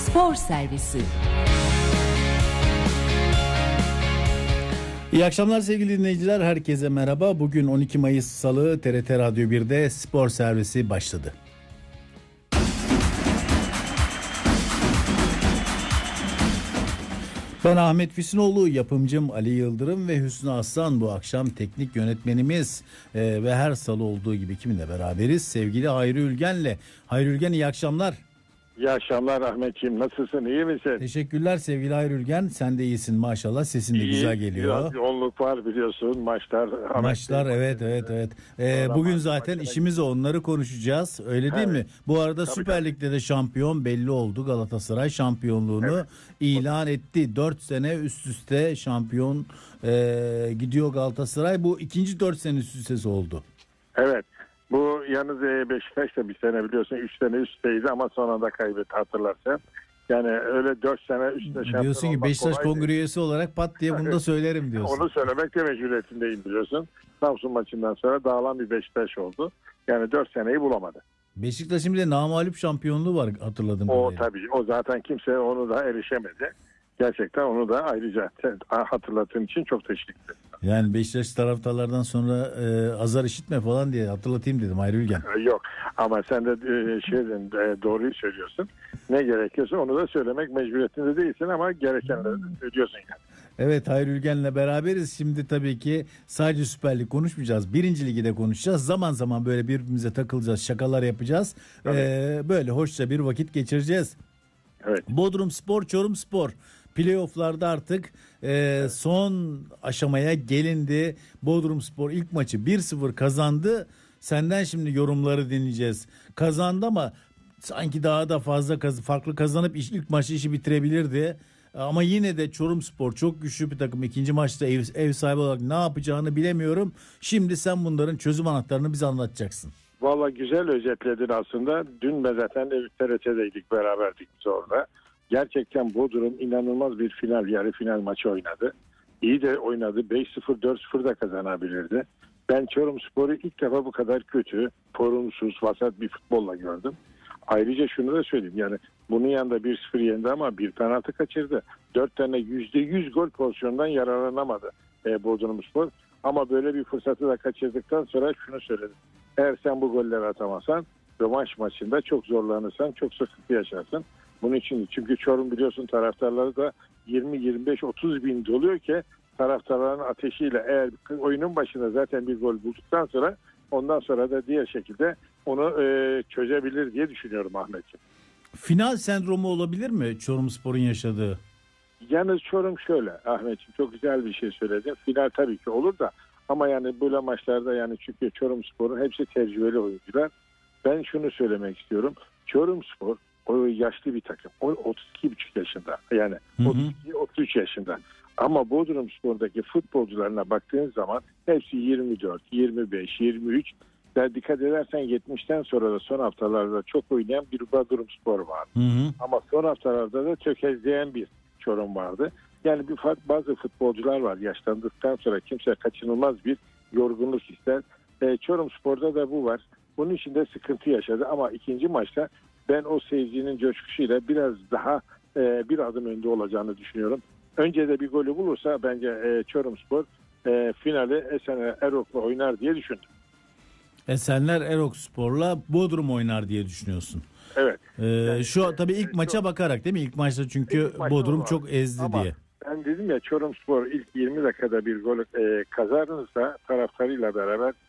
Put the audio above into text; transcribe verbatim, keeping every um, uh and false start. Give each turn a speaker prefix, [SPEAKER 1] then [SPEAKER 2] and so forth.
[SPEAKER 1] Spor Servisi.
[SPEAKER 2] İyi akşamlar sevgili dinleyiciler, herkese merhaba. Bugün on iki Mayıs Salı, T R T Radyo bir'de Spor Servisi başladı. Ben Ahmet Füsunoğlu, yapımcım Ali Yıldırım ve Hüsnü Aslan bu akşam teknik yönetmenimiz ee, ve her salı olduğu gibi kiminle beraberiz? Sevgili Hayri Ülgen'le. Hayri Ülgen, iyi akşamlar.
[SPEAKER 3] İyi akşamlar Ahmetciğim, nasılsın, iyi misin?
[SPEAKER 2] Teşekkürler sevgili Hayri Ülgen, sen de iyisin maşallah, sesin de
[SPEAKER 3] İyi,
[SPEAKER 2] güzel geliyor.
[SPEAKER 3] Biraz yoğunluk var biliyorsun, maçlar.
[SPEAKER 2] Maçlar evet evet evet. Ee, bugün zaten işimiz o, onları konuşacağız, öyle değil evet. mi? Bu arada tabii Süper Lig'de de şampiyon belli oldu. Galatasaray şampiyonluğunu evet. ilan etti. dört sene üst üste şampiyon e, gidiyor Galatasaray. Bu ikinci dört sene üst üstesi oldu.
[SPEAKER 3] Evet. Bu yalnız Beşiktaş da bir sene biliyorsun üç sene üst üsteydi ama son anda kaybetti, hatırlarsan. Yani öyle dört sene üst üste şampiyon
[SPEAKER 2] diyorsun ki Beşiktaş kongre üyesi olarak pat diye bunu da söylerim diyorsun.
[SPEAKER 3] Onu söylemek de mecburiyetindeyim biliyorsun. Samsun maçından sonra dağılan bir Beşiktaş oldu. Yani dört seneyi bulamadı.
[SPEAKER 2] Beşiktaş'ın bir de namağlup şampiyonluğu var hatırladım.
[SPEAKER 3] O
[SPEAKER 2] kadarıyla.
[SPEAKER 3] Tabii o zaten kimse onu da erişemedi. Gerçekten onu da ayrıca hatırlattığın için çok teşekkür ederim.
[SPEAKER 2] Yani Beşiktaş taraftarlardan sonra e, azar işitme falan diye hatırlatayım dedim Hayri Ülgen.
[SPEAKER 3] Yok ama sen de e, şeyden e, doğruyu söylüyorsun. Ne gerekiyorsa onu da söylemek mecburiyetinde değilsin ama gerekenleri de söylüyorsun yani.
[SPEAKER 2] Evet, Hayri Ülgen'le beraberiz. Şimdi tabii ki sadece Süper Lig konuşmayacağız. Birinci Ligi de konuşacağız. Zaman zaman böyle birbirimize takılacağız, şakalar yapacağız. Ee, böyle hoşça bir vakit geçireceğiz.
[SPEAKER 3] Evet.
[SPEAKER 2] Bodrum Spor, Çorum Spor. Playoff'larda artık e, evet. son aşamaya gelindi. Bodrum Spor ilk maçı bir sıfır kazandı. Senden şimdi yorumları dinleyeceğiz. Kazandı ama sanki daha da fazla kaz- farklı kazanıp iş, ilk maçı işi bitirebilirdi. Ama yine de Çorum Spor çok güçlü bir takım. İkinci maçta ev, ev sahibi olarak ne yapacağını bilemiyorum. Şimdi sen bunların çözüm anahtarını bize anlatacaksın.
[SPEAKER 3] Vallahi güzel özetledin aslında. Dün de zaten T R T'deydik, beraberdik biz orada. Gerçekten Bodrum inanılmaz bir final, yarı final maçı oynadı. İyi de oynadı. beş sıfır dört sıfır da kazanabilirdi. Ben Çorum Spor'u ilk defa bu kadar kötü, formsuz, vasat bir futbolla gördüm. Ayrıca şunu da söyleyeyim. Yani bunun yanında bir sıfır yendi ama bir penaltı kaçırdı. dört tane yüzde yüz gol pozisyondan yararlanamadı e, Bodrum Spor. Ama böyle bir fırsatı da kaçırdıktan sonra şunu söyledim. Eğer sen bu golleri atamasan rövanş maçında çok zorlanırsan, çok sıkıntı yaşarsın. Bunun için çünkü Çorum biliyorsun taraftarları da yirmi yirmi beş otuz bin doluyor ki taraftarların ateşiyle eğer oyunun başında zaten bir gol bulduktan sonra ondan sonra da diğer şekilde onu e, çözebilir diye düşünüyorum Ahmetciğim.
[SPEAKER 2] Final sendromu olabilir mi Çorum Spor'un yaşadığı?
[SPEAKER 3] Yalnız Çorum şöyle Ahmetciğim, çok güzel bir şey söyledin. Final tabii ki olur da ama yani böyle maçlarda yani çünkü Çorum Spor'un hepsi tecrübeli oyuncular. Ben şunu söylemek istiyorum. Çorum Spor o yaşlı bir takım. O otuz iki buçuk yaşında. Yani hı hı. otuz iki otuz üç yaşında. Ama Bodrum Spor'daki futbolcularına baktığın zaman hepsi yirmi dört, yirmi beş, yirmi üç. Daha dikkat edersen yetmişten sonra da son haftalarda çok oynayan bir Bodrum Spor vardı. Hı hı. Ama son haftalarda da tökezleyen bir Çorum vardı. Yani bir bazı futbolcular var yaşlandıktan sonra kimse kaçınılmaz bir yorgunluk ister. E, Çorum Spor'da da bu var. Bunun için de sıkıntı yaşadı ama ikinci maçta ben o seyircinin coşkusuyla biraz daha e, bir adım önde olacağını düşünüyorum. Önce de bir golü bulursa bence e, Çorum Spor e, finali Esenler Erok'la oynar diye düşündüm.
[SPEAKER 2] Esenler Erok Spor'la Bodrum oynar diye düşünüyorsun.
[SPEAKER 3] Evet.
[SPEAKER 2] Ee, yani, şu tabii ilk e, maça çok, bakarak değil mi? İlk maçta çünkü ilk Bodrum çok ezdi ama diye.
[SPEAKER 3] Ben dedim ya Çorum Spor ilk yirmi dakikada bir gol e, kazanırsa taraftarıyla beraber